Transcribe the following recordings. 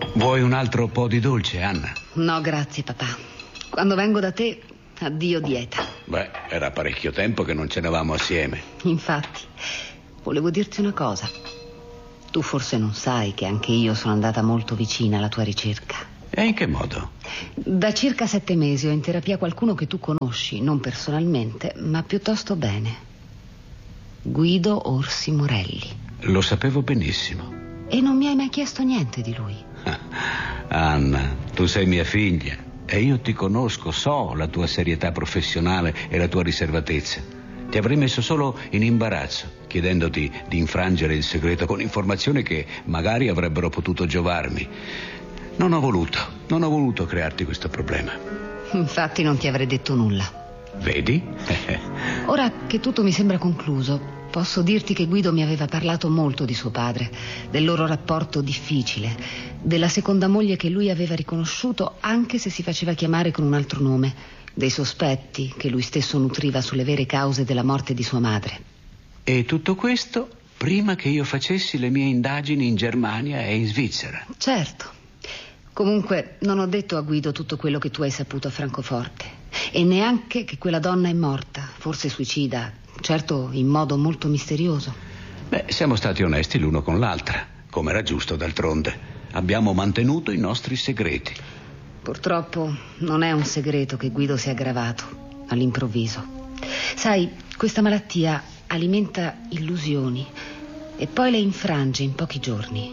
Vuoi un altro po' di dolce, Anna? No, grazie, papà. Quando vengo da te, addio dieta. Beh, era parecchio tempo che non cenavamo assieme. Infatti, volevo dirti una cosa. Tu forse non sai che anche io sono andata molto vicina alla tua ricerca. E in che modo? Da circa 7 mesi ho in terapia qualcuno che tu conosci, non personalmente, ma piuttosto bene. Guido Orsi Morelli. Lo sapevo benissimo. E non mi hai mai chiesto niente di lui. Anna, tu sei mia figlia e io ti conosco, so la tua serietà professionale e la tua riservatezza. Ti avrei messo solo in imbarazzo chiedendoti di infrangere il segreto con informazioni che magari avrebbero potuto giovarmi. Non ho voluto crearti questo problema. Infatti non ti avrei detto nulla. Vedi? Ora che tutto mi sembra concluso, posso dirti che Guido mi aveva parlato molto di suo padre, del loro rapporto difficile, della seconda moglie che lui aveva riconosciuto anche se si faceva chiamare con un altro nome, dei sospetti che lui stesso nutriva sulle vere cause della morte di sua madre. E tutto questo prima che io facessi le mie indagini in Germania e in Svizzera. Certo. Comunque non ho detto a Guido tutto quello che tu hai saputo a Francoforte. E neanche che quella donna è morta, forse suicida, certo in modo molto misterioso. Beh, siamo stati onesti l'uno con l'altra, come era giusto d'altronde. Abbiamo mantenuto i nostri segreti. Purtroppo non è un segreto che Guido sia aggravato all'improvviso. Sai, questa malattia alimenta illusioni e poi le infrange in pochi giorni.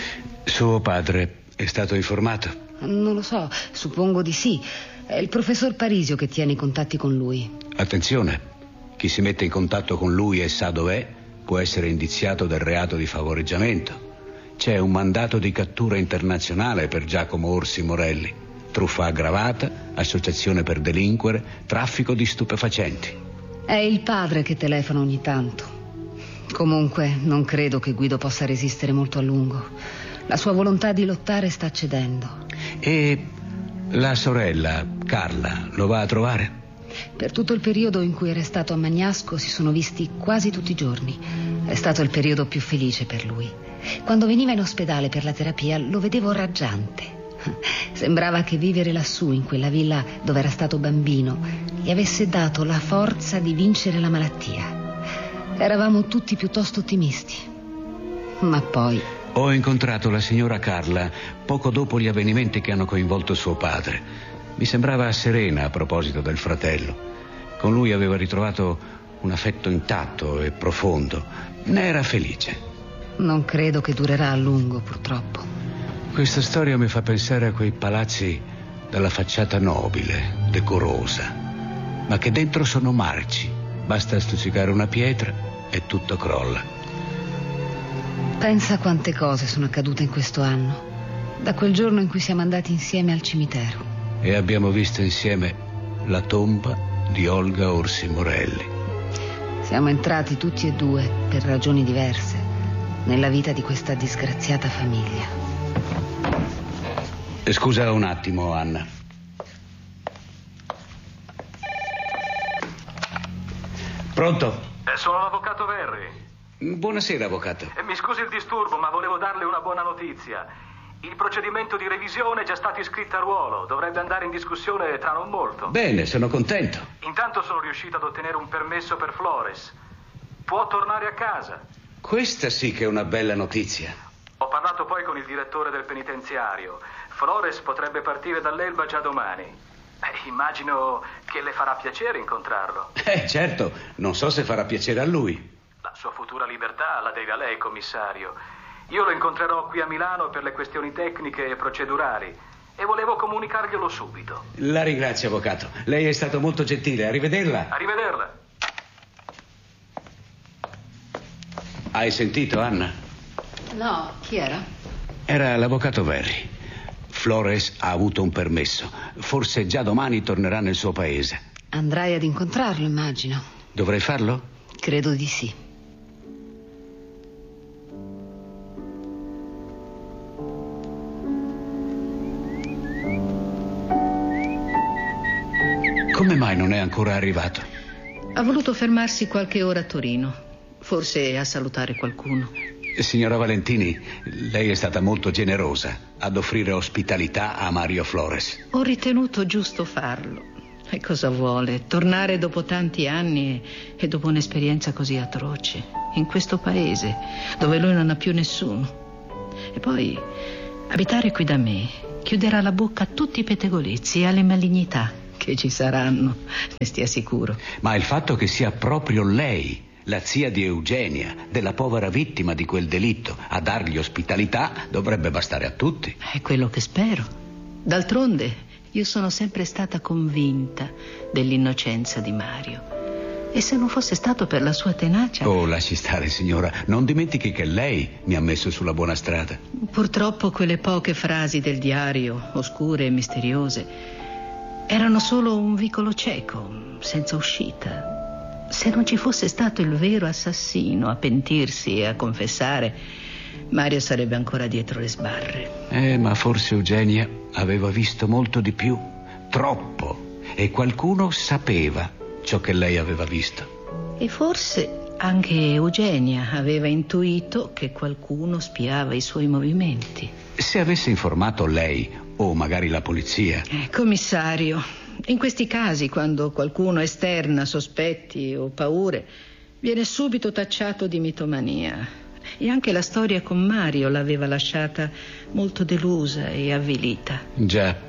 Suo padre è stato informato? Non lo so, suppongo di sì. È il professor Parisio che tiene i contatti con lui. Attenzione, chi si mette in contatto con lui e sa dov'è può essere indiziato del reato di favoreggiamento. C'è un mandato di cattura internazionale per Giacomo Orsi Morelli. Truffa aggravata, associazione per delinquere, traffico di stupefacenti. È il padre che telefona ogni tanto. Comunque non credo che Guido possa resistere molto a lungo. La sua volontà di lottare sta cedendo. E la sorella, Carla, lo va a trovare? Per tutto il periodo in cui è restato a Magnasco si sono visti quasi tutti i giorni. È stato il periodo più felice per lui. Quando veniva in ospedale per la terapia lo vedevo raggiante. Sembrava che vivere lassù, in quella villa dove era stato bambino, gli avesse dato la forza di vincere la malattia. Eravamo tutti piuttosto ottimisti. Ma poi... Ho incontrato la signora Carla poco dopo gli avvenimenti che hanno coinvolto suo padre. Mi sembrava serena a proposito del fratello. Con lui aveva ritrovato un affetto intatto e profondo. Ne era felice. Non credo che durerà a lungo, purtroppo. Questa storia mi fa pensare a quei palazzi dalla facciata nobile, decorosa, ma che dentro sono marci. Basta stuzzicare una pietra e tutto crolla. Pensa quante cose sono accadute in questo anno, da quel giorno in cui siamo andati insieme al cimitero. E abbiamo visto insieme la tomba di Olga Orsi Morelli. Siamo entrati tutti e due, per ragioni diverse, nella vita di questa disgraziata famiglia. Scusa un attimo, Anna. Pronto? Sono l'avvocato Verri. Buonasera, avvocato. Mi scusi il disturbo, ma volevo darle una buona notizia. Il procedimento di revisione è già stato iscritto a ruolo. Dovrebbe andare in discussione tra non molto. Bene, sono contento. Intanto sono riuscito ad ottenere un permesso per Flores. Può tornare a casa. Questa sì che è una bella notizia. Ho parlato poi con il direttore del penitenziario. Flores potrebbe partire dall'Elba già domani. Immagino che le farà piacere incontrarlo. Certo, non so se farà piacere a lui. La sua futura libertà la deve a lei, commissario. Io lo incontrerò qui a Milano per le questioni tecniche e procedurali e volevo comunicarglielo subito. La ringrazio, avvocato. Lei è stato molto gentile. Arrivederla. Arrivederla. Hai sentito, Anna? No, chi era? Era l'avvocato Verri. Flores ha avuto un permesso. Forse già domani tornerà nel suo paese. Andrai ad incontrarlo, immagino. Dovrei farlo? Credo di sì. Come mai non è ancora arrivato? Ha voluto fermarsi qualche ora a Torino, forse a salutare qualcuno. Signora Valentini, lei è stata molto generosa ad offrire ospitalità a Mario Flores. Ho ritenuto giusto farlo. E cosa vuole? Tornare dopo tanti anni e dopo un'esperienza così atroce, in questo paese, dove lui non ha più nessuno. E poi abitare qui da me chiuderà la bocca a tutti i pettegolezzi e alle malignità che ci saranno, ne stia sicuro. Ma il fatto che sia proprio lei, la zia di Eugenia, della povera vittima di quel delitto, a dargli ospitalità, dovrebbe bastare a tutti. È quello che spero. D'altronde, io sono sempre stata convinta dell'innocenza di Mario. E se non fosse stato per la sua tenacia... Oh, lasci stare, signora. Non dimentichi che lei mi ha messo sulla buona strada. Purtroppo quelle poche frasi del diario, oscure e misteriose, erano solo un vicolo cieco, senza uscita. Se non ci fosse stato il vero assassino a pentirsi e a confessare, Mario sarebbe ancora dietro le sbarre. Ma forse Eugenia aveva visto molto di più, troppo, e qualcuno sapeva ciò che lei aveva visto. E forse anche Eugenia aveva intuito che qualcuno spiava i suoi movimenti. Se avesse informato lei, o magari la polizia... Commissario, in questi casi, quando qualcuno esterna sospetti o paure, viene subito tacciato di mitomania. E anche la storia con Mario l'aveva lasciata molto delusa e avvilita. Già.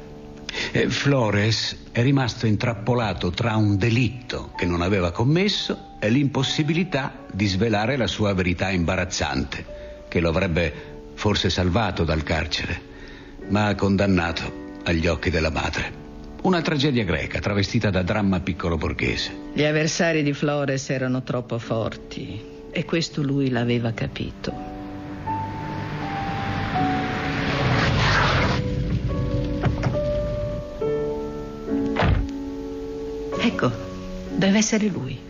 Flores è rimasto intrappolato tra un delitto che non aveva commesso e l'impossibilità di svelare la sua verità imbarazzante, che lo avrebbe forse salvato dal carcere, ma condannato agli occhi della madre. Una tragedia greca travestita da dramma piccolo borghese. Gli avversari di Flores erano troppo forti e questo lui l'aveva capito. Ecco, deve essere lui.